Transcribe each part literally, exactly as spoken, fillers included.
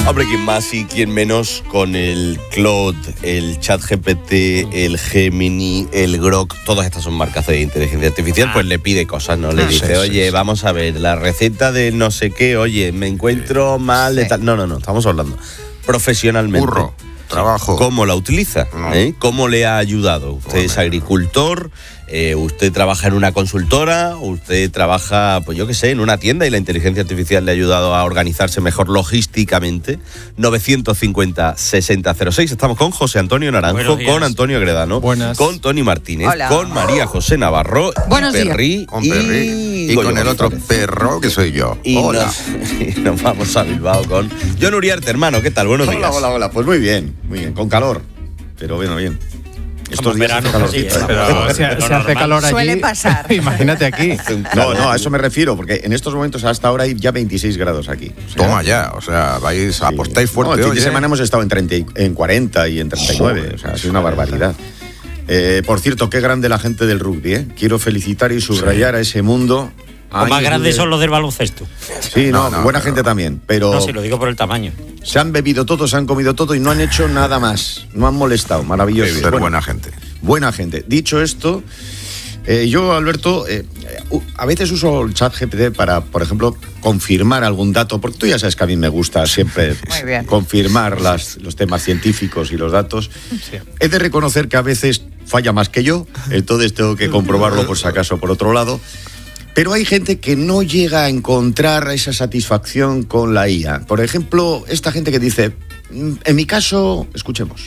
Hombre, quién más y quién menos con el Claude, el ChatGPT, el Gemini, el Grok, todas estas son marcas de inteligencia artificial, ah. pues le pide cosas, ¿no? Le dice, sí, oye, sí, sí. vamos a ver, la receta de no sé qué, oye, me encuentro sí. mal de tal... No, no, no, estamos hablando profesionalmente. Burro. Trabajo. ¿Cómo la utiliza? No. ¿Eh? ¿Cómo le ha ayudado? Usted es agricultor, eh, usted trabaja en una consultora, usted trabaja, pues yo qué sé, en una tienda y la inteligencia artificial le ha ayudado a organizarse mejor logísticamente. novecientos cincuenta, sesenta cero seis. Estamos con José Antonio Naranjo, con Antonio Gredano, Buenas. con Tony Martínez, Hola. con María José Navarro, Buenos y Perrí, con Perrí y, y con el otro perro que soy yo. Y hola. Nos, y nos vamos a Bilbao con Jon Uriarte, hermano. ¿Qué tal? Buenos hola, días. Hola, hola, hola. Pues muy bien, muy bien. Con calor, pero bueno, bien. Estos días hace calorcito. Sí, pero si, si hace calor allí, suele pasar. Imagínate aquí. No, no, a eso me refiero, porque en estos momentos hasta ahora hay ya veintiséis grados aquí. O sea, Toma ya, o sea, vais, sí. apostáis fuerte. No, el fin hoy, de ¿eh? semana hemos estado en, treinta, en cuarenta y en treinta y nueve, Joder, o sea, ha sido una barbaridad. Eh, por cierto, qué grande la gente del rugby, ¿eh? Quiero felicitar y subrayar sí. a ese mundo. Los más grandes de... son los del baloncesto. Sí, no, no, no buena no, gente no. también, pero... No, sí, lo digo por el tamaño. Se han bebido todo, se han comido todo y no han hecho nada más. No han molestado, maravilloso. Ser bueno, buena gente. Buena gente. Dicho esto, eh, yo, Alberto, eh, a veces uso el ChatGPT para, por ejemplo, confirmar algún dato, porque tú ya sabes que a mí me gusta siempre confirmar las, los temas científicos y los datos. Sí. He de reconocer que a veces falla más que yo, entonces tengo que comprobarlo por si acaso por otro lado. Pero hay gente que no llega a encontrar esa satisfacción con la I A. Por ejemplo, esta gente que dice, en mi caso, escuchemos.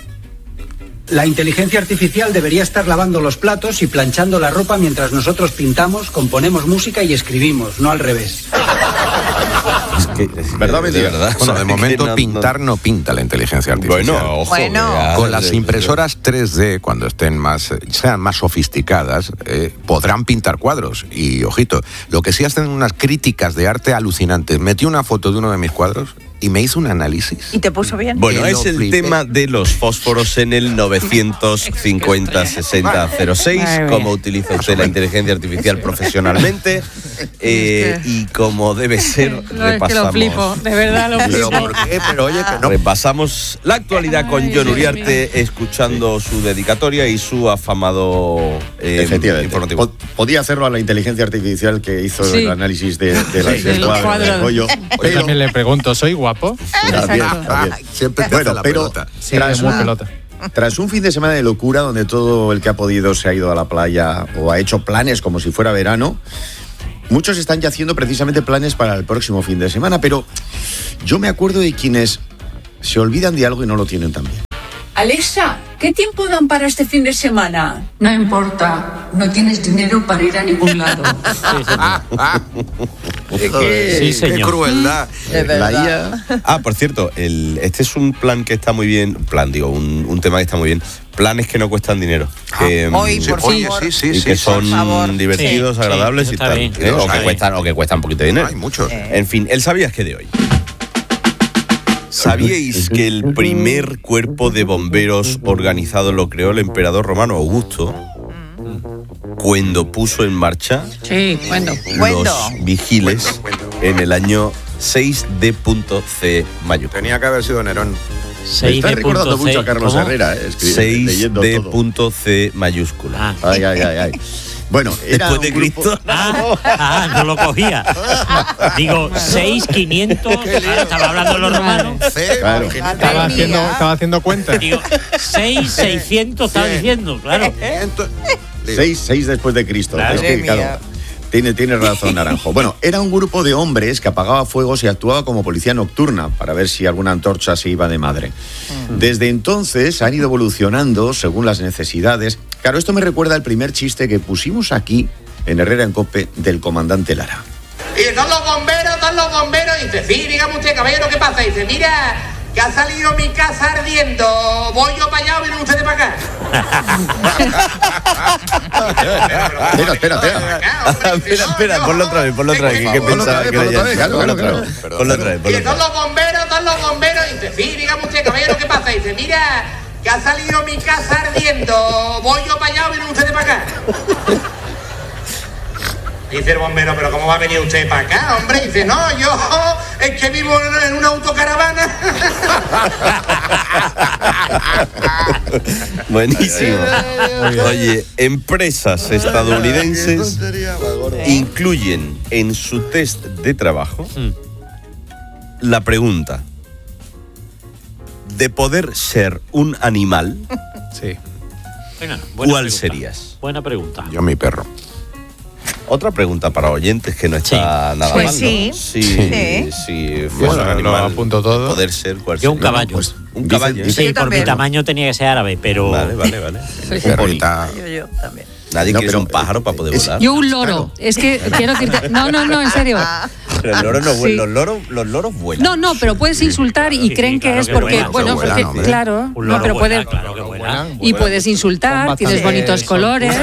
La inteligencia artificial debería estar lavando los platos y planchando la ropa mientras nosotros pintamos, componemos música y escribimos, no al revés. Es que, es ¿verdad, de verdad? Bueno, de momento no, pintar no pinta la inteligencia artificial. Bueno, ojo. Bueno. Ya, con las impresoras tres D, cuando estén más, sean más sofisticadas, eh, podrán pintar cuadros. Y, ojito, lo que sí hacen unas críticas de arte alucinantes. Metí una foto de uno de mis cuadros y me hizo un análisis. ¿Y te puso bien? Bueno, es el flipé. tema de los fósforos en el novecientos cincuenta, sesenta cero seis. Cómo utiliza usted la inteligencia artificial profesionalmente eh, y cómo debe ser. No, es que lo flipo, de verdad lo flipo. ¿Pero por qué? Pero oye, que no. Repasamos la actualidad con Jon Uriarte, escuchando su dedicatoria y su afamado eh, informativo. Podía hacerlo a la inteligencia artificial que hizo sí. el análisis de, de las sí, de los cuadros. Yo pero... también le pregunto, ¿soy guapo? También, también. Siempre te bueno, hace la pero pelota. Sí, tras, muy un, pelota. tras un fin de semana de locura donde todo el que ha podido se ha ido a la playa o ha hecho planes como si fuera verano, muchos están ya haciendo precisamente planes para el próximo fin de semana, pero yo me acuerdo de quienes se olvidan de algo y no lo tienen tan bien. Alexa, ¿qué tiempo dan para este fin de semana? No importa, no tienes dinero para ir a ningún lado. Sí, qué, sí, señor. Qué crueldad. La I A. Ah, por cierto, el, este es un plan que está muy bien, plan, digo, un, un tema que está muy bien. Planes que no cuestan dinero. Que, ah, hoy, por oye, favor. Sí, sí, y sí, que sí, son divertidos, sí, agradables sí, y tal. Bien, ¿eh? O, que cuestan, o que cuestan un poquito de dinero. Hay muchos. Eh. En fin, el sabías que de hoy. ¿Sabíais que el primer cuerpo de bomberos organizado lo creó el emperador romano Augusto cuando puso en marcha sí, cuando. los Cuando. vigiles en el año seis D C mayúscula? Tenía que haber sido Nerón. Me está recordando mucho a Carlos ¿Cómo? Herrera, eh, seis D C mayúscula. Ah. Ay, ay, ay, ay. Bueno, era después de grupo... Cristo. Ah, ah, no lo cogía. Digo, seis quinientos. Ah, estaba hablando de los romanos. Claro. Estaba haciendo, estaba haciendo cuentas. Digo, seis seiscientos estaba diciendo, claro. seis, seis después de Cristo. Claro. Es que, claro, tiene, tiene razón, Naranjo. Bueno, era un grupo de hombres que apagaba fuegos y actuaba como policía nocturna para ver si alguna antorcha se iba de madre. Desde entonces han ido evolucionando según las necesidades. Claro, esto me recuerda al primer chiste que pusimos aquí en Herrera en Cope del comandante Lara. Y están los bomberos, están los bomberos. Y dice, sí, dígame usted, caballero, ¿qué pasa? Y dice, mira, que ha salido mi casa ardiendo. Voy yo para allá o vienen ustedes para acá. Espera, espera, espera. Espera, espera, ponlo otra vez, ponlo otra vez. Que pensaba que era ya. Claro, claro. Ponlo otra vez. Y están los bomberos, están los bomberos. Y dice, sí, dígame usted, caballero, ¿qué pasa? Y dice, mira, que ha salido mi casa ardiendo. Voy yo para allá o vienen ustedes para acá. Dice el bombero, pero ¿cómo va a venir usted para acá, hombre? Dice, no, yo es que vivo en una autocaravana Buenísimo. Oye, empresas estadounidenses incluyen en su test de trabajo la pregunta de poder ser un animal. Sí. Venga, ¿Cuál pregunta. serías? Buena pregunta. Yo mi perro. Otra pregunta para oyentes que no está Sí. nada Pues mal, sí. ¿no? Sí, Sí. sí, fuese Bueno, un lo animal, apunto todo. poder ser cual Yo un sea. caballo. Pues, un Dice- caballo. dice- Sí, Yo por mi también. tamaño tenía que ser árabe, pero... Vale, vale, vale. Perrita. Yo, yo también. Nadie No, quiere pero, un pájaro para poder es- volar. Yo un loro. Es que quiero decirte. No, no, no, en serio. Pero el loro no vuela, Sí. los loros, los loros vuelan. No, no, pero puedes insultar y Sí, creen sí, que claro es que porque, vuelan, bueno, que porque, vuelan, hombre. claro, Un no, loro pero vuela, puede, claro que vuela. y puedes insultar, Con tienes bastante bonitos colores.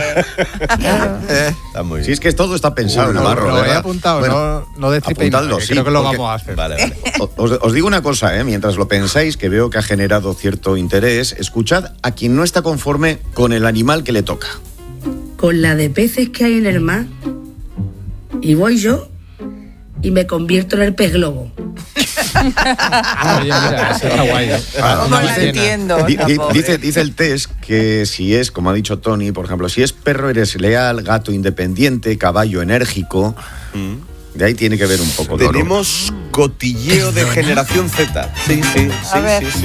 Está muy bien. Si es que todo está pensado, Uy, Navarro. Lo he ¿verdad? apuntado, Bueno, no, no destripéis apuntadlo, nada, que sí, creo que lo porque- vamos a hacer. Vale, vale. Os, os digo una cosa, ¿eh? Mientras lo pensáis, que veo que ha generado cierto interés, escuchad a quien no está conforme con el animal que le toca. Con la de peces que hay en el mar. Y voy yo y me convierto en el pez globo. Oye, mira, eso está guay. ¿eh? Ah, ¿Cómo Una la ballena. entiendo? Di- la di- pobre? dice, dice el test que si es, como ha dicho Tony, por ejemplo, si es perro eres leal, gato independiente, caballo enérgico. De ahí tiene que ver un poco. Toro. Tenemos cotilleo de generación Z. Sí, sí, sí, A ver. sí, sí.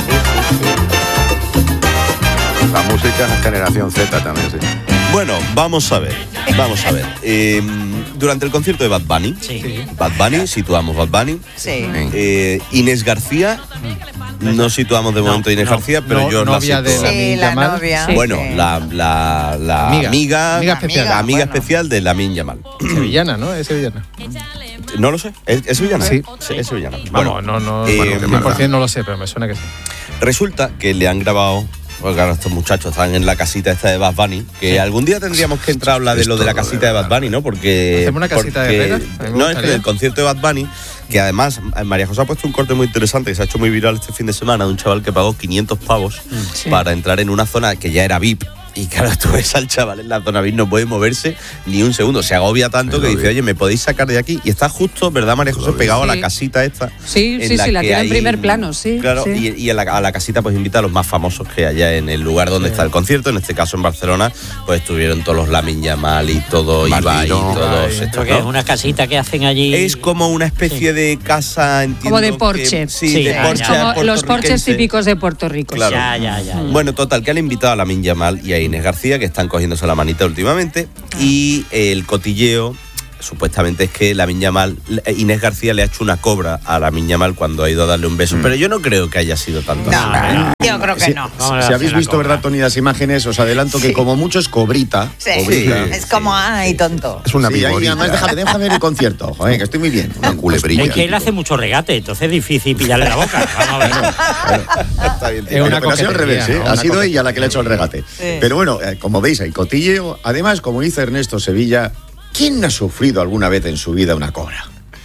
La música es generación Z también, sí. Bueno, vamos a ver, vamos a ver. Eh, durante el concierto de Bad Bunny, Sí. Bad Bunny, situamos Bad Bunny. Sí. Eh, Inés García, no situamos de No, momento a Inés no. García, pero No- yo la novia de sitúo. la- Sí, la Yamal. novia. Sí. Bueno, Sí. la, la, la Amiga. amiga, Amiga especial. la amiga Bueno. especial de Lamine Yamal. Sevillana, ¿no? Es sevillana. No lo sé, ¿es, es sevillana? Sí. es sevillana. Vamos, Bueno, no, no, eh, bueno, cien por ciento no lo sé, pero me suena que sí. resulta que le han grabado. Porque claro, estos muchachos están en la casita esta de Bad Bunny, que algún día tendríamos que entrar a hablar de lo de la casita de Bad Bunny, ¿no? Porque... ¿Hacemos una casita de porque- Herrera? A mí me No, es que gustaría. el concierto de Bad Bunny, que además María José ha puesto un corte muy interesante que se ha hecho muy viral este fin de semana de un chaval que pagó quinientos pavos Sí. para entrar en una zona que ya era V I P. Y claro, tú ves al chaval en la zona V I P, no puede moverse ni un segundo. Se agobia tanto Sí, que lo dice, vi. oye, ¿me podéis sacar de aquí? Y está justo, ¿verdad, María José? vi. Pegado a la Sí. casita esta. Sí, en sí, sí, la que tiene en hay- primer plano, sí, Claro, sí. y, y a, la, a la casita pues invita a los más famosos que haya en el lugar donde está el concierto. En este caso en Barcelona, pues estuvieron todos los Lamine Yamal y todo Ibai y Martino, todos Ibai. estos, Porque es ¿no? una casita que hacen allí. Es como una especie de casa, entiendo Como de que- porche. sí, Sí, de ya, porche ya. Como los porches puertorriquense. típicos de Puerto Rico. Claro. Ya, ya, ya. ya. Bueno, total, que han invitado a Lamine Yamal y a Inés García, que están cogiéndose la manita últimamente, y el cotilleo supuestamente es que Lamine Yamal, Inés García le ha hecho una cobra a Lamine Yamal cuando ha ido a darle un beso, pero yo no creo que haya sido tanto así. No, yo creo que Si, no. Vamos a si hacer habéis la visto, cobra. ¿verdad, Tony, las imágenes? Os adelanto que Sí. como mucho es cobrita. Sí. cobrita. Es como, ay, tonto. Es una Sí, ahí, vigorita. además, déjame, déjame ver el concierto, joder, que estoy muy bien. Una culebrilla. Es que él hace mucho regate, entonces es difícil pillarle la boca. Vamos a ver. Está bien, tío. Es una Pero ha sido al coquetería, revés, ¿eh? ¿no? Ha Una sido coquetería. ella la que le ha hecho el regate. Sí. Pero bueno, eh, como veis, el cotilleo. Además, como dice Ernesto Sevilla, ¿quién no ha sufrido alguna vez en su vida una cobra?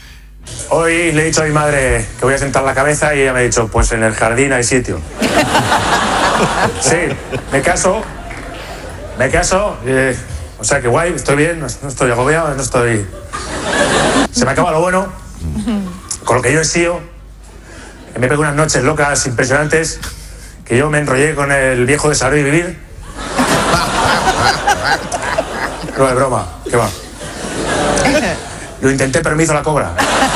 Hoy le he dicho a mi madre que voy a sentar la cabeza y ella me ha dicho, pues en el jardín hay sitio. Sí, me caso, me caso, eh, o sea que guay, estoy bien, no, no estoy agobiado, no estoy... Se me acaba lo bueno, con lo que yo he sido, que me pego unas noches locas impresionantes, que yo me enrollé con el viejo de Saber y Vivir. No es broma, ¿qué va? Lo intenté, pero me hizo la cobra.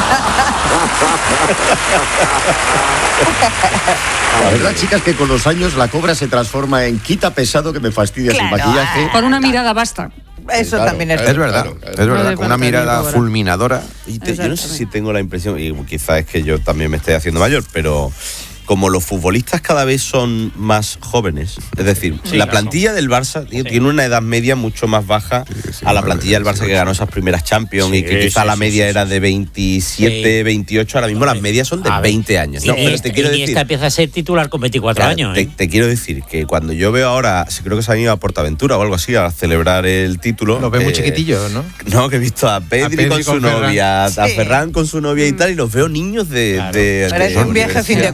La verdad, chicas, que con los años la cobra se transforma en quita pesado que me fastidias el Claro, maquillaje. Con una mirada basta. Eso Claro, también es Es verdad, Claro, claro. es verdad, Vale, con una vale, mirada cobra. fulminadora. Y te- yo no sé si tengo la impresión, y quizás es que yo también me estoy haciendo mayor, pero como los futbolistas cada vez son más jóvenes, es decir, Sí, la claro. plantilla del Barça tío, tiene una edad media mucho más baja sí, a la nueve, plantilla del Barça que ganó esas primeras Champions Sí, y que quizá sí, la sí, media sí, era sí. de veintisiete, Sí. veintiocho, ahora mismo las Hombre, medias son de a ver, veinte años. No, y pero esta, te quiero y decir... esta empieza a ser titular con veinticuatro Claro, años. te, ¿eh? te quiero decir que cuando yo veo ahora, sí, creo que se han ido a Portaventura o algo así a celebrar el título. Los ves muy eh, chiquitillos, ¿no? No, que he visto a Pedri, Pedri con su con Ferran. novia, a Sí. Ferran con su novia y tal, y los veo niños de. Claro. de- Pero es de un viaje fin de universidad. curso.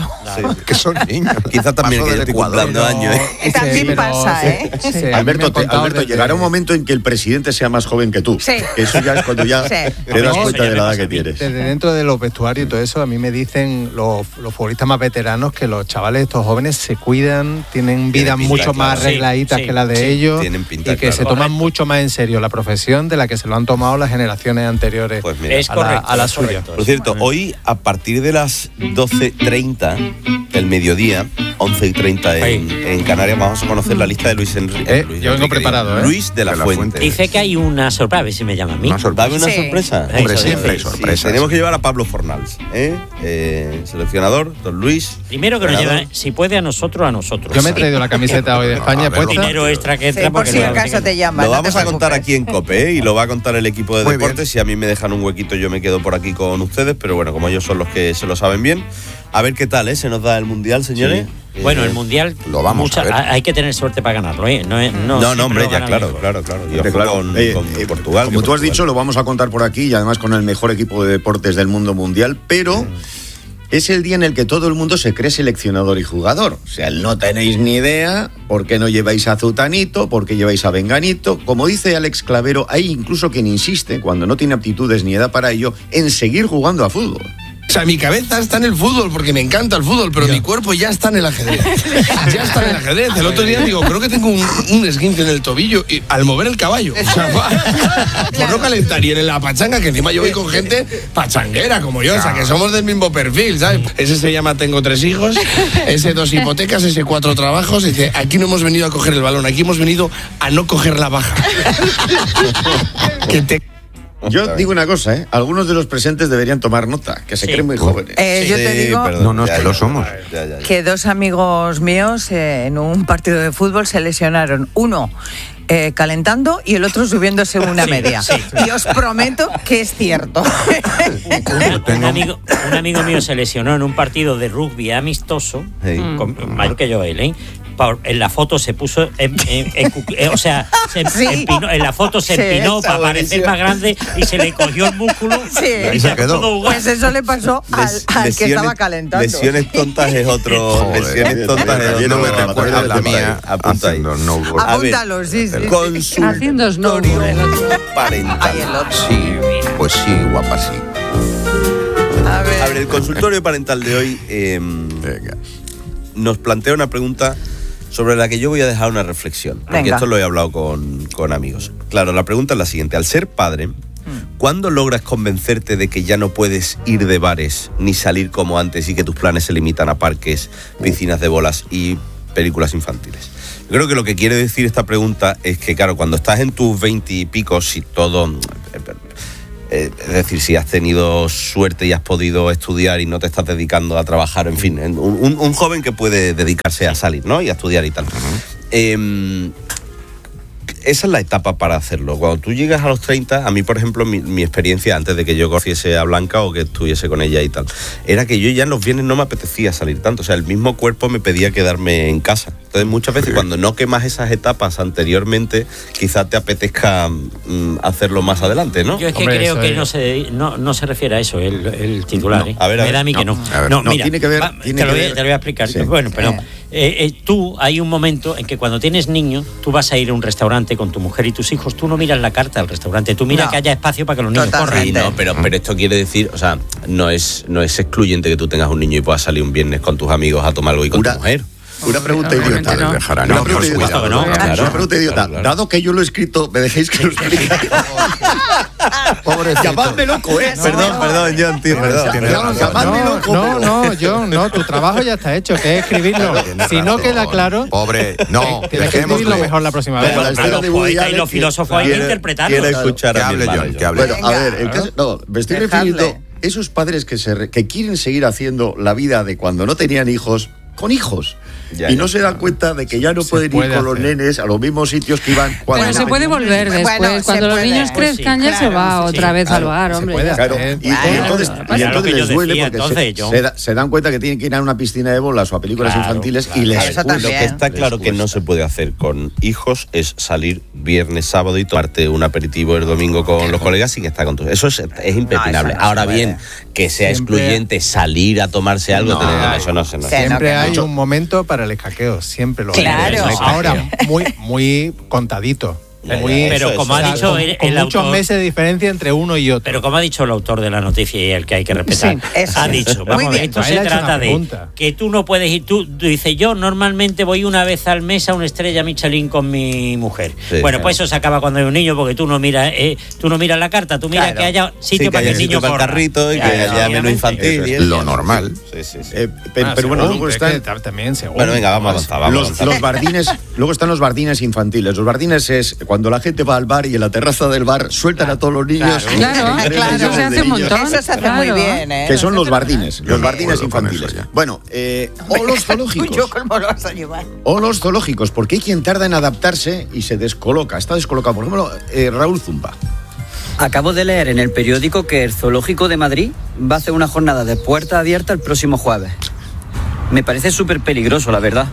Sí. Que son niños. Quizás también que yo estoy cumpliendo años. ¿eh? También pero- pasa, ¿eh? sí, sí, a mí me Alberto, han te- contado Alberto desde- llegará un momento en que el presidente sea más joven que tú. Sí. Que eso ya es cuando ya Sí. te das Eso cuenta ya de me la edad pasa que a mí. tienes. Desde dentro de los vestuarios y todo eso, a mí me dicen los, los futbolistas más veteranos que los chavales, estos jóvenes, se cuidan, tienen vidas pinta, mucho claro. más Sí, arregladitas sí, que la de sí. ellos Tienen pinta, y que claro. se toman Correcto. mucho más en serio la profesión de la que se lo han tomado las generaciones anteriores Pues mira. Es a la, correcto. a la es suya. correcto. Por cierto, hoy a partir de las doce treinta del mediodía, once y treinta en, Sí. en Canarias, vamos a conocer la lista de Luis Enrique. Eh, Luis yo vengo Enrique, preparado, ¿eh? Luis de la, De la Fuente. Fuente. Dice que hay una sorpresa, a ver si me llama a mí. Una sorpresa. Dame una Sí. sorpresa. Hombre, Eso siempre hay dice. sorpresas. Tenemos que llevar a Pablo Fornals, ¿eh? Eh, seleccionador, don Luis. Primero que nos entrenador. lleva, si puede, a nosotros, a nosotros. Yo me he traído la camiseta hoy de España A ver, puesta. Dinero extra que entra Sí, por porque si no- acaso te llaman. Lo no vamos te a contar preocupes. aquí en COPE, ¿eh? Y lo va a contar el equipo de Muy deportes. Si a mí me dejan un huequito, yo me quedo por aquí con ustedes, pero bueno, como ellos son los que se lo saben bien. A ver qué tal, ¿eh? Se nos da el Mundial, señores. Eh, Bueno, el mundial. Lo vamos mucha- a ver. Hay que tener suerte para ganarlo, ¿eh? No, es- no, No, siempre no, hombre, lo ya, gana el claro, mejor. claro, claro. Y Hombre, ojo claro. con, Eh, con eh, Portugal. Como que tú has Portugal- dicho, lo vamos a contar por aquí y además con el mejor equipo de deportes del mundo mundial, pero es el día en el que todo el mundo se cree seleccionador y jugador. O sea, no tenéis ni idea por qué no lleváis a Zutanito, por qué lleváis a Venganito. Como dice Alex Clavero, hay incluso quien insiste, cuando no tiene aptitudes ni edad para ello, en seguir jugando a fútbol. O sea, mi cabeza está en el fútbol porque me encanta el fútbol, pero mi cuerpo ya está en el ajedrez. Ya está en el ajedrez. El otro día digo, creo que tengo un, un esguince en el tobillo y al mover el caballo. O sea, va, por no calentar. Y en la pachanga, que encima yo voy con gente pachanguera como yo, o sea, que somos del mismo perfil, ¿sabes? Ese se llama Tengo tres hijos, ese dos hipotecas, ese cuatro trabajos. Y dice, aquí no hemos venido a coger el balón, aquí hemos venido a no coger la baja. Que te... Yo digo una cosa, ¿eh? Algunos de los presentes deberían tomar nota, que se Sí. creen muy jóvenes. Eh, yo te Sí, digo perdón, No, no, es ya, que ya, lo somos. ya, ya, ya. que dos amigos míos eh, en un partido de fútbol se lesionaron. Uno eh, calentando y el otro subiéndose una Sí, media. sí. Y os prometo que es cierto. Un, un amigo, un amigo mío se lesionó en un partido de rugby amistoso, Sí. con- mayor que yo, él, ¿eh? Por- en la foto se puso, en, en- en cu- eh, o sea, se Sí. empinó, en la foto se Sí, empinó está para parecer buenísimo. más grande y se le cogió el músculo Sí. y Y se quedó. pudo jugar. Pues eso le pasó al, Les- al que lesiones- estaba calentando. Lesiones tontas es otro. Joder, lesiones tontas es no otro. me recuerda la Apunta ahí, mía apunta ahí. haciendo snowboard. A ver, Apúntalo, sí, sí. Consultorio Haciendo snowboard. parental. Ay, el otro. Sí, pues sí, guapa, sí. A ver. A ver, el consultorio parental de hoy eh, Venga. nos plantea una pregunta sobre la que yo voy a dejar una reflexión. Porque Venga. esto lo he hablado con, con amigos. Claro, la pregunta es la siguiente. Al ser padre, ¿cuándo logras convencerte de que ya no puedes ir de bares ni salir como antes y que tus planes se limitan a parques, piscinas de bolas y películas infantiles? Yo creo que lo que quiere decir esta pregunta es que, claro, cuando estás en tus veintipicos y todo... Eh, es decir, si has tenido suerte y has podido estudiar y no te estás dedicando a trabajar, en fin, en- un, un joven que puede dedicarse a salir, ¿no? Y a estudiar y tal. Eh, esa es la etapa para hacerlo. Cuando tú llegas a los treinta, a mí, por ejemplo, mi, mi experiencia antes de que yo conociese a Blanca o que estuviese con ella y tal, era que yo ya en los viernes no me apetecía salir tanto. O sea, el mismo cuerpo me pedía quedarme en casa. Entonces, muchas veces cuando no quemas esas etapas anteriormente, quizás te apetezca mm, hacerlo más adelante, ¿no? Yo es que Hombre, creo eso que es- no se, no, no se refiere a eso el, el titular. No, ¿eh? a ver, a Me ver, da a mí que no. a ver, no, no, mira, tiene que ver- va, tiene te, lo que voy, ver. te lo voy a explicar. Sí. Bueno, pero Eh. eh, eh, tú, hay un momento en que cuando tienes niños, tú vas a ir a un restaurante con tu mujer y tus hijos, tú no miras la carta del restaurante, tú miras No. que haya espacio para que los niños Totalmente. corran. Sí, no, pero, pero esto quiere decir, o sea, no es, no es excluyente que tú tengas un niño y puedas salir un viernes con tus amigos a tomar algo y con Una- tu mujer. Una pregunta Obviamente idiota. no. Dejará, Una no, pregunta por idiota. supuesto que no. Una Claro. pregunta idiota. Claro, claro. Dado que yo lo he escrito, ¿me dejéis que lo explique? Pobrecito. Llamadme loco, ¿eh? Perdón, perdón, John, tío, perdón. Tienes razón. Llamadme No, loco. no, no, yo no, tu trabajo ya está hecho, que es escribirlo. Tienes Si no razón. queda claro, Pobre, no, tienes que escribirlo dejémosle. mejor la próxima vez. Como la A escena los de Woody poetas y Allen, los que- filósofos hay que Quiere- interpretarlo. quiere Claro. escuchar Que a mi hable hermano, John, John. que hable. Bueno, a Venga. ver, el caso- no, me estoy Dejadle. refiriendo esos padres que, se, re- que quieren seguir haciendo la vida de cuando no tenían hijos, con hijos. Ya, y ya. no se dan cuenta de que ya no Se pueden ir puede con los hacer. nenes a los mismos sitios que iban cuando Pero se eran puede pequeños. volver después. Bueno, se Cuando los puede. niños Pues crezcan sí, ya se claro, va sí, otra vez claro, al bar, se hombre. puede Claro, hacer. y, y Claro. entonces, Era y lo que entonces yo les duele decía, porque entonces, se, yo- se da- se dan cuenta que tienen que ir a una piscina de bolas o a películas Claro, infantiles claro. y les Eso cuesta. Lo que también. está claro que no se puede hacer con hijos es salir viernes, sábado y tomarte un aperitivo el domingo con los colegas sin estar con tus. Eso es, es impepinable. No, eso no se Ahora puede. bien, que sea Siempre- excluyente salir a tomarse algo, No, tener- eso no se no. Sí, Siempre no, que hay no. un momento para el escaqueo, siempre lo hay. Claro. Ahora, muy, muy contadito. Ya, ya, Muy, Pero eso, como eso, ha eso. dicho con, el, con el muchos autor, meses de diferencia entre uno y otro. pero como ha dicho el autor de la noticia y el que hay que respetar, Sí, eso ha sí. dicho, Muy vamos a ver, bien. esto Ahí se le ha hecho trata una de pregunta. que tú no puedes ir, tú, tú dices, yo normalmente voy una vez al mes a una estrella Michelin con mi mujer. Sí, bueno, claro. pues eso se acaba cuando hay un niño porque tú no miras, eh, tú no miras la carta, tú miras Claro. que haya Sí, sitio que para que haya el niño sitio para el corra. carrito y que Claro, haya menú obviamente. infantil. y Lo eso. normal. Sí, sí, sí. Eh, pe- Ah, pero bueno, según, luego es están que ta- también según. Bueno, venga, vamos a avanzar. Vamos a los, avanzar. los bardines, luego están los bardines infantiles. Los bardines es cuando la gente va al bar y en la terraza del bar sueltan a todos los niños. Claro, Entre claro, millones se hace de un niños. montón. Eso se hace Claro. muy bien, ¿eh? Que son los Nosotros- bardines, Yo los no bardines puedo con infantiles. eso ya. Bueno, eh, o los zoológicos. Yo cómo lo vas a llevar. O los zoológicos, porque hay quien tarda en adaptarse y se descoloca. Está descolocado. Por ejemplo, eh, Raúl Zumba. Acabo de leer en el periódico que el Zoológico de Madrid va a hacer una jornada de puerta abierta el próximo jueves. Me parece súper peligroso, la verdad.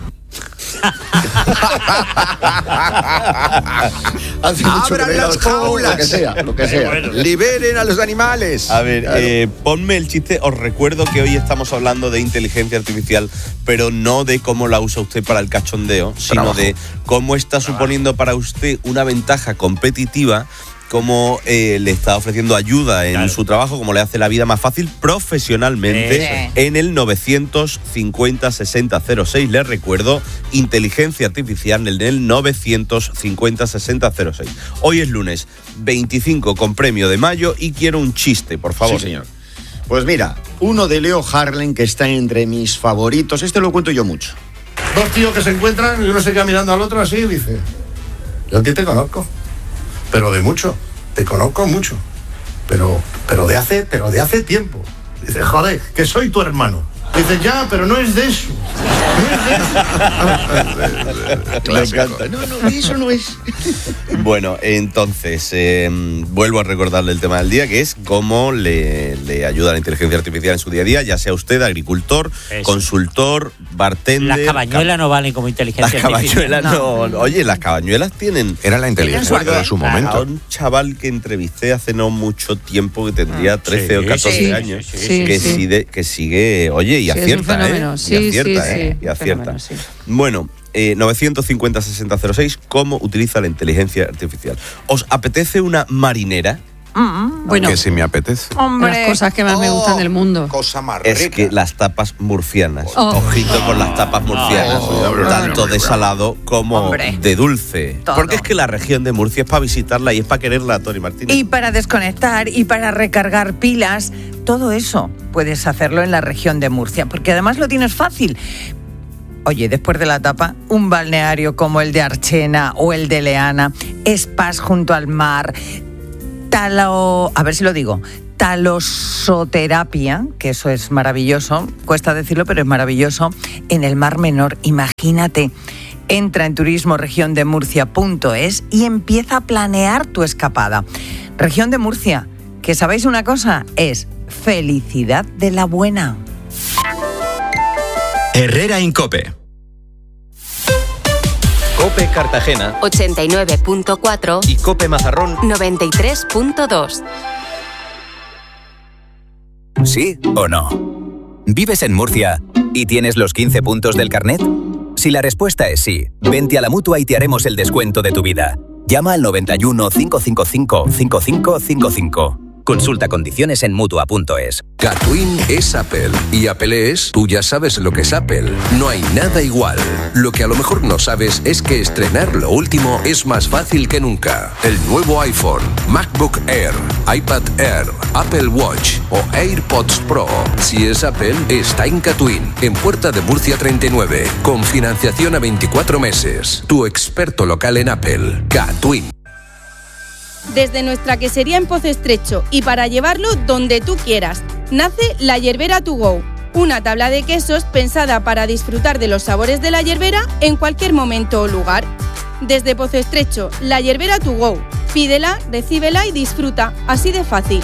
Hace mucho que ¡Abran no he ido las al zoo, jaulas! Lo que sea, lo que sea. Liberen a los animales. A ver, eh, ponme el chiste. Os recuerdo que hoy estamos hablando de inteligencia artificial, pero no de cómo la usa usted para el cachondeo, sino Trabajo. de cómo está suponiendo para usted una ventaja competitiva, cómo eh, le está ofreciendo ayuda en Claro. su trabajo, cómo le hace la vida más fácil profesionalmente Sí. en el novecientos cincuenta sesenta cero seis. Les recuerdo, inteligencia artificial en el novecientos cincuenta sesenta cero seis. Hoy es lunes veinticinco con premio de mayo y quiero un chiste, por favor. Sí, señor. Pues mira, uno de Leo Harlem que está entre mis favoritos. Este lo cuento yo mucho. Dos tíos que se encuentran y uno se queda mirando al otro así y dice: yo a ti te conozco, pero de mucho, te conozco mucho, pero, pero de hace, pero de hace tiempo. Dice: joder, que soy tu hermano. Dice: ya, pero no es de eso. Me encanta. No, no, eso no es. Bueno, entonces, eh, vuelvo a recordarle el tema del día, que es cómo le, le ayuda la inteligencia artificial en su día a día, ya sea usted agricultor, Eso. consultor, bartender... Las cabañuelas no valen como inteligencia Las artificial. cabañuelas no. Oye, las cabañuelas tienen... Era la inteligencia Recuerdo de su a momento. un chaval que entrevisté hace no mucho tiempo, que tendría trece o catorce sí, años, sí, sí, que, sí. sigue, que sigue, oye, y Sí, es un acierta, fenómeno. ¿eh? Sí, y acierta, sí, ¿eh? sí, Y un acierta. fenómeno, sí. Bueno, eh, novecientos cincuenta sesenta cero seis, ¿cómo utiliza la inteligencia artificial? ¿Os apetece una marinera? Bueno, Que si me apetece. Hombre. las cosas que más me gustan del mundo. Cosa más Es que las tapas murcianas. Oh. Ojito con las tapas murcianas. Oh, tanto de salado como Hombre. de dulce. Todo. Porque es que la región de Murcia es para visitarla y es para quererla, Tony Martínez. Y para desconectar y para recargar pilas, todo eso puedes hacerlo en la región de Murcia, porque además lo tienes fácil. Oye, después de la tapa, un balneario como el de Archena o el de Leana, spas junto al mar, talo, a ver si lo digo, talosoterapia, que eso es maravilloso, cuesta decirlo, pero es maravilloso, en el Mar Menor, imagínate. Entra en turismo región de murcia punto es y empieza a planear tu escapada. Región de Murcia, que sabéis una cosa, es felicidad de la buena. Herrera Incope. Cope Cartagena ochenta y nueve punto cuatro y Cope Mazarrón noventa y tres punto dos. ¿Sí o no? ¿Vives en Murcia y tienes los quince puntos del carnet? Si la respuesta es sí, vente a la Mutua y te haremos el descuento de tu vida. Llama al noventa y uno, cinco cinco cinco, cinco cinco cinco cinco. Consulta condiciones en Mutua punto es. Catwin es Apple y Apple es, tú ya sabes lo que es Apple. No hay nada igual. Lo que a lo mejor no sabes es que estrenar lo último es más fácil que nunca. El nuevo iPhone, MacBook Air, iPad Air, Apple Watch o AirPods Pro. Si es Apple, está en Catwin, en Puerta de Murcia treinta y nueve, con financiación a veinticuatro meses. Tu experto local en Apple, Catwin. Desde nuestra quesería en Pozo Estrecho y para llevarlo donde tú quieras, nace La Yerbera To Go, Una tabla de quesos pensada para disfrutar de los sabores de la Yerbera en cualquier momento o lugar. Desde Pozo Estrecho, la Yerbera to go. Pídela, recíbela y disfruta. Así de fácil.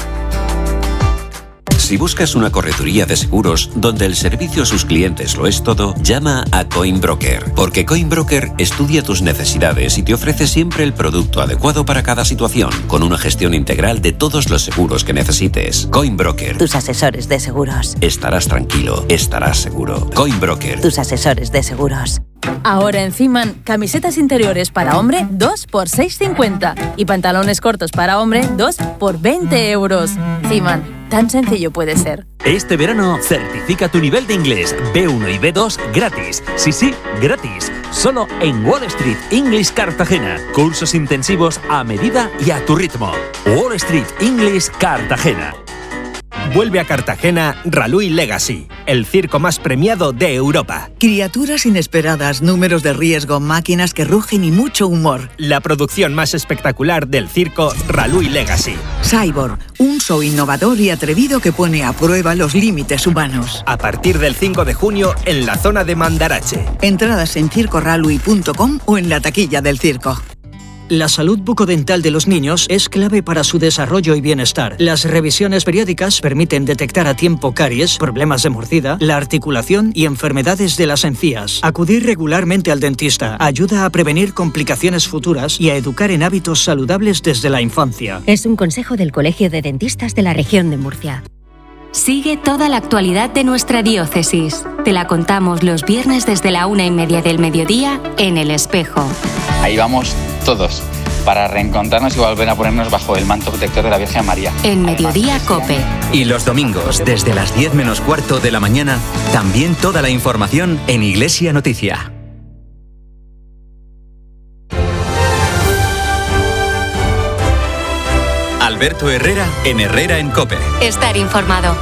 Si buscas una correduría de seguros donde el servicio a sus clientes lo es todo, llama a Coinbroker, porque Coinbroker estudia tus necesidades y te ofrece siempre el producto adecuado para cada situación, con una gestión integral de todos los seguros que necesites. Coinbroker. Tus asesores de seguros. Estarás tranquilo, estarás seguro. Coinbroker. Tus asesores de seguros. Ahora en Ciman, camisetas interiores para hombre dos por seis cincuenta y pantalones cortos para hombre dos por veinte euros. Ciman, tan sencillo puede ser. Este verano certifica tu nivel de inglés B uno y B dos gratis. Sí, sí, gratis. Solo en Wall Street English Cartagena. Cursos intensivos a medida y a tu ritmo. Wall Street English Cartagena. Vuelve a Cartagena Ralui Legacy, el circo más premiado de Europa. Criaturas inesperadas, números de riesgo, máquinas que rugen y mucho humor. La producción más espectacular del circo Ralui Legacy. Cyborg, un show innovador y atrevido que pone a prueba los límites humanos. A partir del cinco de junio en la zona de Mandarache. Entradas en circo ralui punto com o en la taquilla del circo. La salud bucodental de los niños es clave para su desarrollo y bienestar. Las revisiones periódicas permiten detectar a tiempo caries, problemas de mordida, la articulación y enfermedades de las encías. Acudir regularmente al dentista ayuda a prevenir complicaciones futuras y a educar en hábitos saludables desde la infancia. Es un consejo del Colegio de Dentistas de la región de Murcia. Sigue toda la actualidad de nuestra diócesis. Te la contamos los viernes desde la una y media del mediodía en El Espejo. Ahí vamos todos, para reencontrarnos y volver a ponernos bajo el manto protector de la Virgen María. En Mediodía Cope. Y los domingos, desde las diez menos cuarto de la mañana, también toda la información en Iglesia Noticia. Alberto Herrera en Herrera en Cope. Estar informado.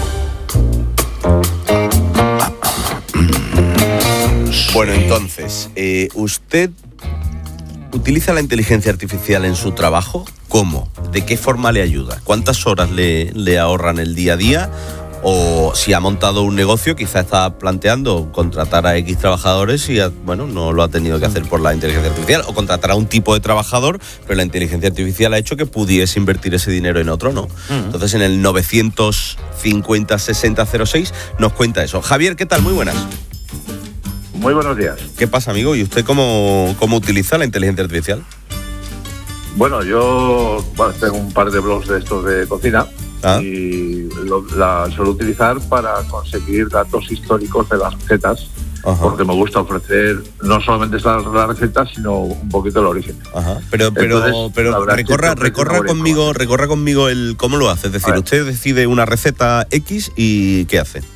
Bueno, entonces, eh, ¿usted utiliza la inteligencia artificial en su trabajo? ¿Cómo? ¿De qué forma le ayuda? ¿Cuántas horas le, le ahorran el día a día? O si ha montado un negocio, quizá está planteando contratar a X trabajadores y, ha, bueno, no lo ha tenido que hacer por la inteligencia artificial. O contratar a un tipo de trabajador, pero la inteligencia artificial ha hecho que pudiese invertir ese dinero en otro, ¿no? Uh-huh. Entonces, en el novecientos cincuenta sesenta cero seis nos cuenta eso. Javier, ¿qué tal? Muy buenas. Muy buenos días. ¿Qué pasa, amigo? ¿Y usted cómo, cómo utiliza la inteligencia artificial? Bueno, yo bueno, tengo un par de blogs de estos de cocina. ¿Ah? Y lo, la suelo utilizar para conseguir datos históricos de las recetas. Ajá. Porque me gusta ofrecer no solamente la, la receta, sino un poquito el origen. Ajá. Pero, pero, Entonces, pero recorra, recorra conmigo, recorra conmigo el cómo lo hace. Es decir, usted decide una receta X y ¿qué hace?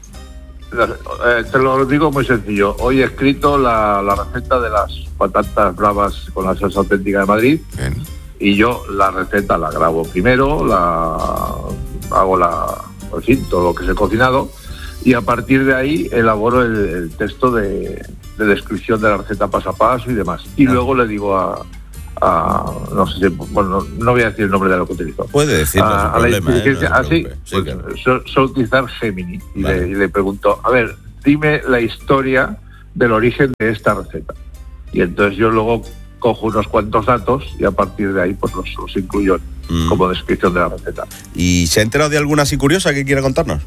Eh, te lo digo muy sencillo. Hoy he escrito la, la receta de las patatas bravas con la salsa auténtica de Madrid. Bien. Y yo la receta la grabo primero, la hago la, en fin, todo lo que se ha cocinado, y a partir de ahí elaboro el, el texto de, de descripción de la receta paso a paso y demás. Y ah. luego le digo a, a no sé si, bueno, no voy a decir el nombre de lo que utilizo. Puede decirlo, a, a la inteligencia, ¿eh? Así, sí, pues, claro. suelo so utilizar Gemini y, vale. le, y le pregunto, a ver, dime la historia del origen de esta receta. Y entonces yo luego cojo unos cuantos datos y a partir de ahí pues los, los incluyo mm. como descripción de la receta. ¿Y se ha enterado de alguna así curiosa que quiera contarnos?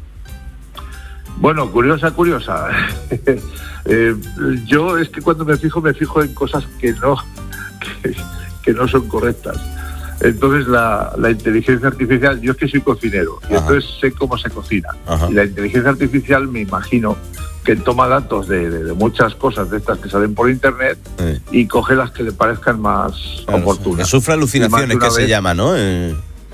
Bueno, curiosa, curiosa. eh, yo es que cuando me fijo, me fijo en cosas que no, que, que no son correctas. Entonces la, la inteligencia artificial, yo es que soy cocinero, y entonces sé cómo se cocina. Ajá. Y la inteligencia artificial me imagino que toma datos de, de, de muchas cosas de estas que salen por internet sí. y coge las que le parezcan más claro, oportunas. Que sufre alucinaciones, que vez, se llama, ¿no? Eh...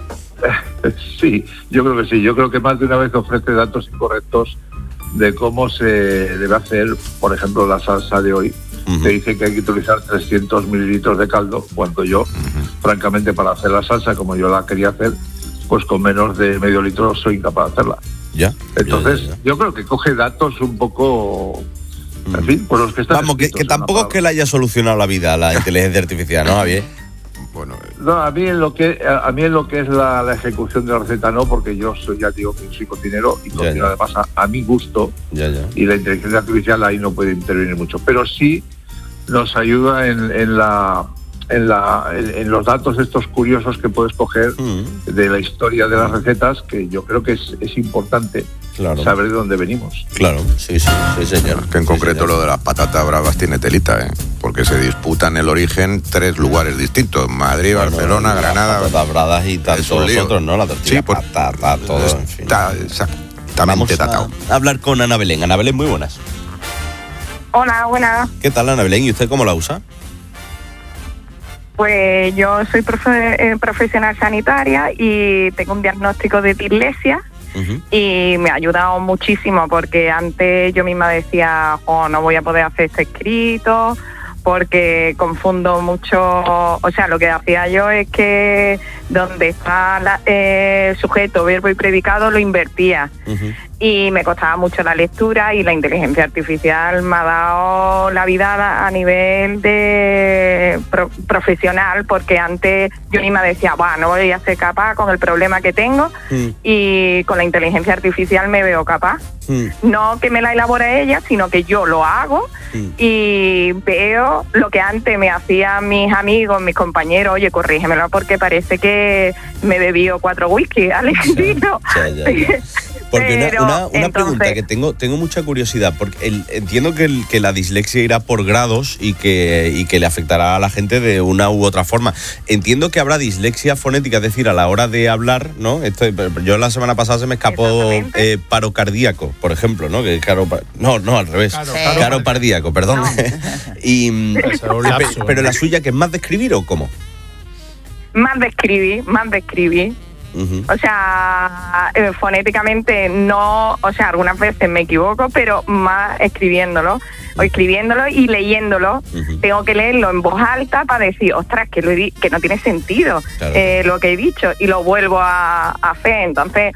Sí, yo creo que sí. Yo creo que más de una vez ofrece datos incorrectos de cómo se debe hacer, por ejemplo, la salsa de hoy. Uh-huh. Te dice que hay que utilizar trescientos mililitros de caldo, cuando yo, uh-huh. francamente, para hacer la salsa como yo la quería hacer, pues con menos de medio litro soy incapaz de hacerla. Ya. Entonces, ya, ya, ya. yo creo que coge datos un poco, en fin, por los que están. Vamos, que, que tampoco es que le haya solucionado la vida a la inteligencia artificial, ¿no, Javier? Bueno, No, a mí en lo que a mí en lo que es la, la ejecución de la receta no, porque yo soy, ya digo que soy cocinero y cocino ya, ya. además a, a mi gusto, ya, ya. y la inteligencia artificial ahí no puede intervenir mucho, pero sí nos ayuda en, en la en la en, en los datos estos curiosos que puedes coger mm. de la historia de las recetas, que yo creo que es, es importante. Claro. Saber de dónde venimos. Claro, sí, sí, sí, señor. Que en sí, concreto señor. Lo de las patatas bravas tiene telita, ¿eh? Porque se disputan el origen tres lugares distintos: Madrid, bueno, Barcelona, Granada. Las patatas bravas y tantos otros, ¿no? La tortilla, sí, por, patata, todo, en fin. Está exactamente tatado. A hablar con Ana Belén. Ana Belén, muy buenas. Hola, buenas. ¿Qué tal, Ana Belén? ¿Y usted cómo la usa? Pues yo soy profe- eh, profesional sanitaria y tengo un diagnóstico de dislexia. Uh-huh. Y me ha ayudado muchísimo, porque antes yo misma decía, oh, no voy a poder hacer este escrito porque confundo mucho. O sea, lo que hacía yo es que donde está la, eh, sujeto, verbo y predicado lo invertía. Uh-huh. Y me costaba mucho la lectura, y la inteligencia artificial me ha dado la vida a nivel de pro, profesional, porque antes yo misma decía, bah, no voy a ser capaz con el problema que tengo, mm. y con la inteligencia artificial me veo capaz. Mm. No que me la elabore ella, sino que yo lo hago mm. y veo lo que antes me hacían mis amigos, mis compañeros, oye, corrígemelo porque parece que me bebió cuatro whisky al escrito. Ya, ya, ya. Porque Pero, una, una, una entonces, pregunta que tengo tengo mucha curiosidad, porque el, entiendo que, el, que la dislexia irá por grados y que, y que le afectará a la gente de una u otra forma. Entiendo que habrá dislexia fonética, es decir, a la hora de hablar, ¿no? Esto, yo la semana pasada se me escapó eh, paro cardíaco, por ejemplo, ¿no? Que caro, no, no, al revés. Caro, caro, caro pardíaco, perdón. No. y, pero, pero la suya, ¿que es más de escribir o cómo? Más de escribir, más de escribir. Uh-huh. O sea, eh, fonéticamente no, o sea, algunas veces me equivoco, pero más escribiéndolo, o escribiéndolo y leyéndolo. Uh-huh. Tengo que leerlo en voz alta para decir, ostras, que, lo he di- que no tiene sentido, claro. eh, lo que he dicho, y lo vuelvo a, a hacer. Entonces,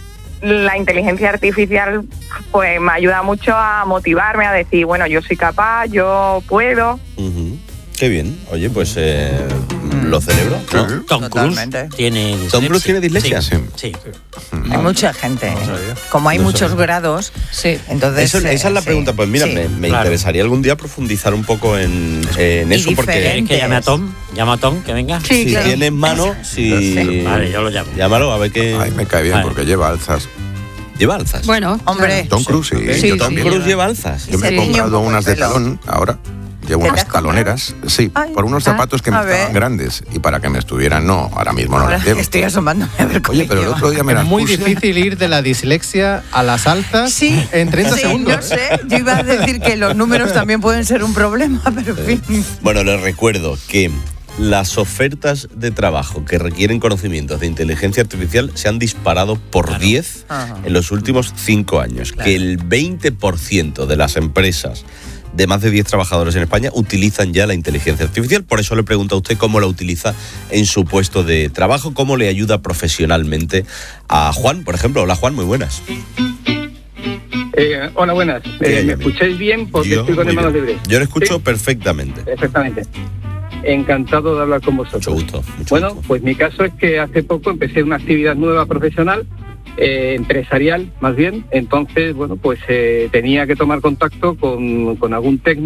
la inteligencia artificial pues me ayuda mucho a motivarme, a decir, bueno, yo soy capaz, yo puedo. Uh-huh. Qué bien. Oye, pues eh, mm. lo celebro, ¿no? Sí, Tom Totalmente. Cruise tiene dislexia. ¿Tom Cruise tiene dislexia? Sí. sí. sí. Hay mucha gente. ¿eh? Como hay no muchos sabía. grados, sí. Entonces, Eso, esa eh, es la pregunta. Sí. Pues mira, sí. me, me claro. interesaría algún día profundizar un poco en, en eso, porque... ¿Es que llame a Tom? ¿Llama a Tom? Que venga. Sí, si claro. tiene en mano, si... Sí. Vale, yo lo llamo. Llámalo, a ver qué... Ay, me cae bien, vale. porque lleva alzas. ¿Lleva alzas? Bueno, hombre. Tom Cruise, sí. sí, Yo Tom también. Cruise lleva alzas. Yo me he comprado unas de talón ahora. Llevo unas taloneras, sí, Ay, por unos zapatos que me estaban ver. grandes, y para que me estuvieran, no, ahora mismo ahora no las llevo. Estoy asomándome a ver cómo Oye, pero el otro día me las Es muy puse. difícil ir de la dislexia a las altas sí, en treinta sí, segundos. No sé, yo iba a decir que los números también pueden ser un problema, pero en fin. Bueno, les recuerdo que las ofertas de trabajo que requieren conocimientos de inteligencia artificial se han disparado por diez claro. en los últimos cinco años. Claro. Que el veinte por ciento de las empresas de más de diez trabajadores en España utilizan ya la inteligencia artificial. Por eso le pregunto a usted cómo la utiliza en su puesto de trabajo, cómo le ayuda profesionalmente a Juan, por ejemplo. Hola, Juan, muy buenas. Eh, hola, buenas. Eh, ¿Me escucháis bien? Porque yo, estoy con las manos libres. Yo lo escucho ¿Sí? perfectamente. Perfectamente. Encantado de hablar con vosotros. Mucho gusto. Mucho bueno, gusto. Pues mi caso es que hace poco empecé una actividad nueva profesional, eh, empresarial más bien. Entonces, bueno, pues eh, tenía que tomar contacto con, con algún técnico